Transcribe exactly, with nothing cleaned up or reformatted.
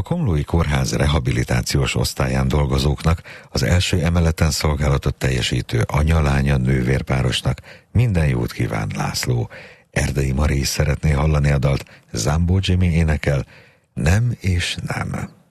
Komlói Kórház rehabilitációs osztályán dolgozóknak, az első emeleten szolgálatot teljesítő anya-lánya nővérpárosnak minden jót kíván László. Erdei Mari is szeretné hallani a dalt, Zambó Jimmy énekel, Nem és nem.